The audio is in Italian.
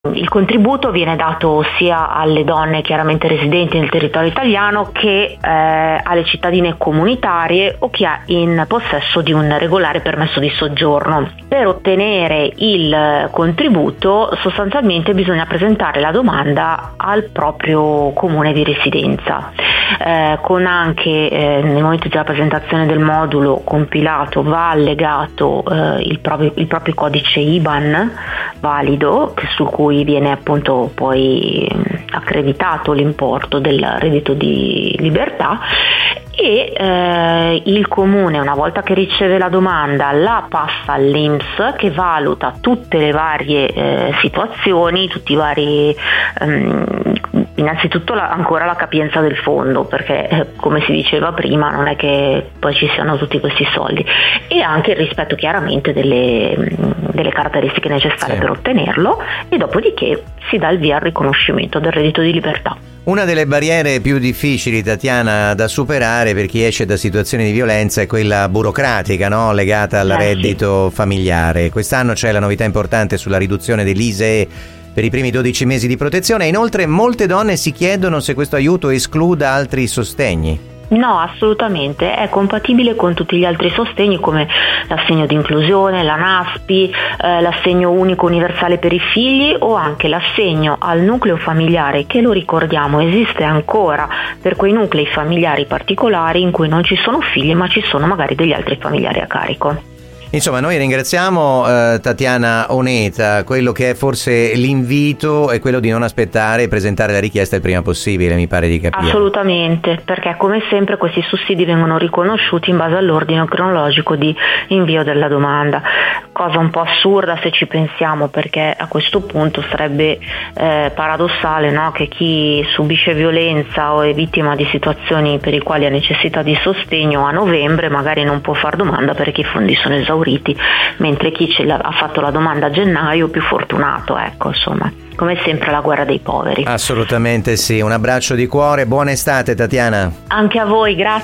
Il contributo viene dato sia alle donne chiaramente residenti nel territorio italiano che alle cittadine comunitarie o chi è in possesso di un regolare permesso di soggiorno. Per ottenere il contributo sostanzialmente bisogna presentare la domanda al proprio comune di residenza. Con anche nel momento della presentazione del modulo compilato va allegato il proprio codice IBAN valido, su cui viene appunto poi accreditato l'importo del reddito di libertà, e il comune, una volta che riceve la domanda, la passa all'INPS, che valuta tutte le varie situazioni, tutti i vari innanzitutto ancora la capienza del fondo, perché come si diceva prima non è che poi ci siano tutti questi soldi, e anche il rispetto chiaramente delle caratteristiche necessarie per ottenerlo, e dopodiché si dà il via al riconoscimento del reddito di libertà. Una delle barriere più difficili, Tatiana, da superare per chi esce da situazioni di violenza è quella burocratica, no? Legata al reddito familiare. Quest'anno c'è la novità importante sulla riduzione dell'ISEE per i primi 12 mesi di protezione. Inoltre molte donne si chiedono se questo aiuto escluda altri sostegni. No, assolutamente, è compatibile con tutti gli altri sostegni come l'assegno di inclusione, la NASPI, l'assegno unico universale per i figli o anche l'assegno al nucleo familiare, che lo ricordiamo esiste ancora per quei nuclei familiari particolari in cui non ci sono figli ma ci sono magari degli altri familiari a carico. Insomma, noi ringraziamo Tatiana Oneta. Quello che è forse l'invito è quello di non aspettare e presentare la richiesta il prima possibile, mi pare di capire. Assolutamente, perché come sempre questi sussidi vengono riconosciuti in base all'ordine cronologico di invio della domanda, cosa un po' assurda se ci pensiamo, perché a questo punto sarebbe paradossale, no? Che chi subisce violenza o è vittima di situazioni per i quali ha necessità di sostegno a novembre magari non può far domanda perché i fondi sono esauriti, mentre chi ha fatto la domanda a gennaio più fortunato, ecco, insomma, come sempre la guerra dei poveri. Assolutamente sì, un abbraccio di cuore, buona estate Tatiana. Anche a voi, grazie.